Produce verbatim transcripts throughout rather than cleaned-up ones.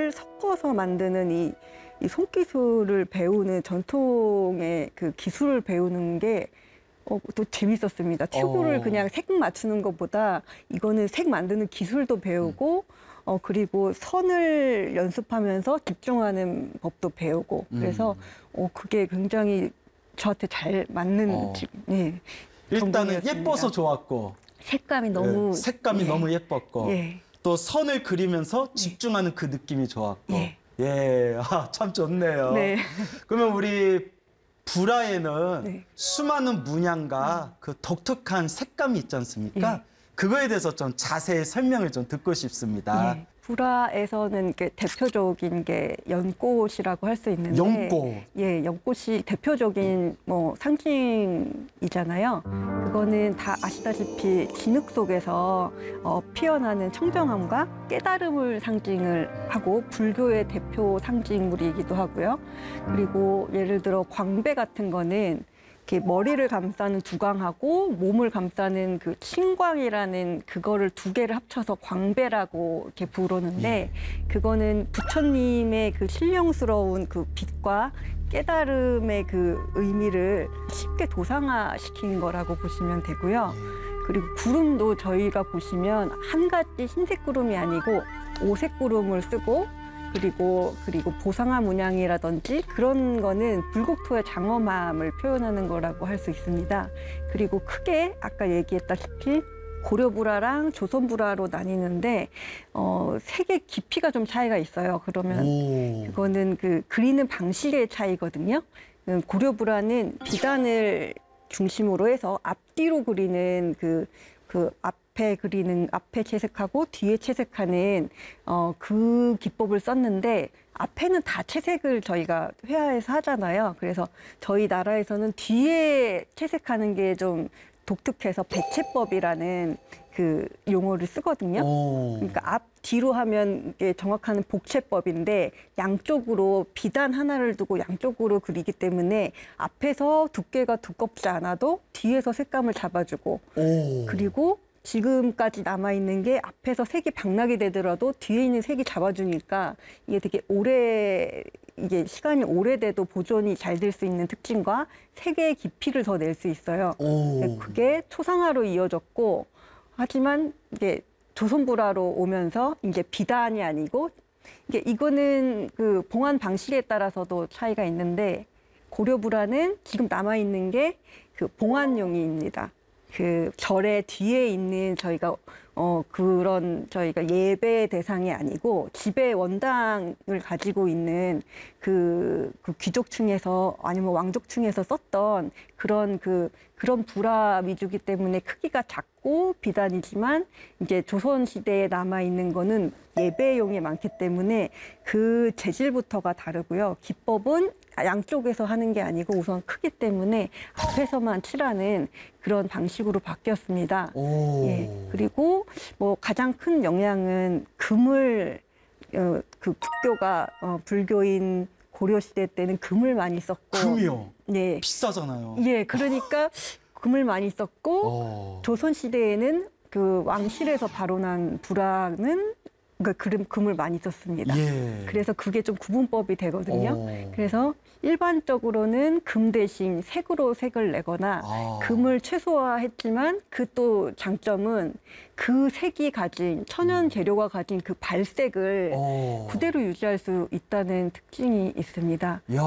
색을 섞어서 만드는 이, 이 손기술을 배우는 전통의 그 기술을 배우는 게 어, 또 재밌었습니다. 튜브를 어. 그냥 색 맞추는 것보다 이거는 색 만드는 기술도 배우고 음. 어, 그리고 선을 연습하면서 집중하는 법도 배우고 그래서 음. 어, 그게 굉장히 저한테 잘 맞는 어. 지, 네, 일단은 전공이었습니다. 예뻐서 좋았고 색감이 너무 예, 색감이 예. 너무 예뻤고 예. 또 선을 그리면서 집중하는 그 느낌이 좋았고 예. 예, 아, 참 좋네요. 네. 그러면 우리 불화에는 네. 수많은 문양과 음. 그 독특한 색감이 있지 않습니까? 예. 그거에 대해서 좀 자세히 설명을 좀 듣고 싶습니다. 예. 불화에서는 이렇게 대표적인 게 연꽃이라고 할 수 있는데, 연꽃. 예, 연꽃이 대표적인 뭐 상징이잖아요. 그거는 다 아시다시피 진흙 속에서 어, 피어나는 청정함과 깨달음을 상징을 하고 불교의 대표 상징물이기도 하고요. 그리고 예를 들어 광배 같은 거는 이렇게 머리를 감싸는 두광하고 몸을 감싸는 그青광이라는 그거를 두 개를 합쳐서 광배라고 이렇게 부르는데 그거는 부처님의 그 신령스러운 그 빛과 깨달음의 그 의미를 쉽게 도상화시킨 거라고 보시면 되고요. 그리고 구름도 저희가 보시면 한 가지 흰색 구름이 아니고 오색 구름을 쓰고 그리고 그리고 보상화 문양이라든지 그런 거는 불국토의 장엄함을 표현하는 거라고 할 수 있습니다. 그리고 크게 아까 얘기했다시피 고려불화랑 조선불화로 나뉘는데 어, 색의 깊이가 좀 차이가 있어요. 그러면 오. 그거는 그 그리는 방식의 차이거든요. 고려불화는 비단을 중심으로 해서 앞뒤로 그리는 그 그 앞에 그리는 앞에 채색하고 뒤에 채색하는 어, 그 기법을 썼는데 앞에는 다 채색을 저희가 회화에서 하잖아요. 그래서 저희 나라에서는 뒤에 채색하는 게 좀 독특해서 배채법이라는 그 용어를 쓰거든요. 오. 그러니까 앞 뒤로 하면 이게 정확한 복채법인데 양쪽으로 비단 하나를 두고 양쪽으로 그리기 때문에 앞에서 두께가 두껍지 않아도 뒤에서 색감을 잡아주고 오. 그리고 지금까지 남아있는 게 앞에서 색이 박락이 되더라도 뒤에 있는 색이 잡아주니까 이게 되게 오래 이게 시간이 오래돼도 보존이 잘 될 수 있는 특징과 색의 깊이를 더 낼 수 있어요. 오. 그게 초상화로 이어졌고 하지만 이게 조선불화로 오면서 이제 비단이 아니고 이게 이거는 그 봉안 방식에 따라서도 차이가 있는데 고려불화는 지금 남아 있는 게 그 봉안용이입니다. 그 절의 뒤에 있는 저희가 어 그런 저희가 예배 대상이 아니고 지배 원당을 가지고 있는 그, 그 귀족층에서 아니면 왕족층에서 썼던 그런 그 그런 불화 위주기 때문에 크기가 작고 비단이지만 이제 조선 시대에 남아 있는 거는 예배용이 많기 때문에 그 재질부터가 다르고요. 기법은 양쪽에서 하는 게 아니고 우선 크기 때문에 앞에서만 칠하는 그런 방식으로 바뀌었습니다. 예, 그리고 뭐 가장 큰 영향은 금을 어, 그 국교가 어, 불교인 고려 시대 때는 금을 많이 썼고 금이요? 네, 비싸잖아요. 예, 그러니까 금을 많이 썼고 오. 조선 시대에는 그 왕실에서 발원한 불화는 그러니까 금, 금을 많이 썼습니다. 예. 그래서 그게 좀 구분법이 되거든요. 오. 그래서 일반적으로는 금 대신 색으로 색을 내거나 아. 금을 최소화했지만 그 또 장점은 그 색이 가진 천연 재료가 가진 그 발색을 오. 그대로 유지할 수 있다는 특징이 있습니다. 야.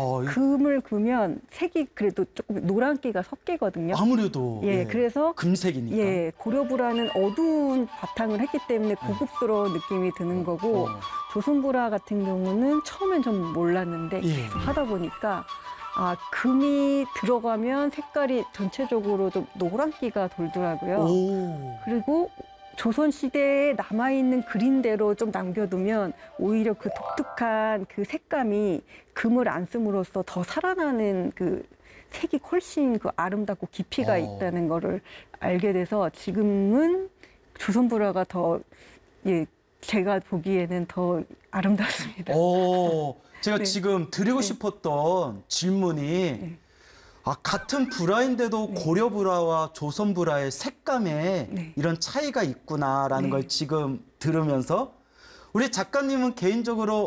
금을 그으면 색이 그래도 조금 노란기가 섞이거든요. 아무래도 예, 예. 그래서 금색이니까. 예, 고려불화는 어두운 바탕을 했기 때문에 고급스러운 느낌이 드는 거고 어. 조선불화 같은 경우는 처음엔 좀 몰랐는데 예. 계속 하다 보니까 아, 금이 들어가면 색깔이 전체적으로 좀 노란기가 돌더라고요. 오. 그리고 조선시대에 남아있는 그림대로 좀 남겨두면 오히려 그 독특한 그 색감이 금을 안 씀으로써 더 살아나는 그 색이 훨씬 그 아름답고 깊이가 어. 있다는 거를 알게 돼서 지금은 조선불화가 더 예, 제가 보기에는 더 아름답습니다. 오, 제가 네. 지금 드리고 네. 싶었던 질문이 네. 아, 같은 불화인데도 네. 고려불화와 조선불화의 색감에 네. 이런 차이가 있구나라는 네. 걸 지금 들으면서 우리 작가님은 개인적으로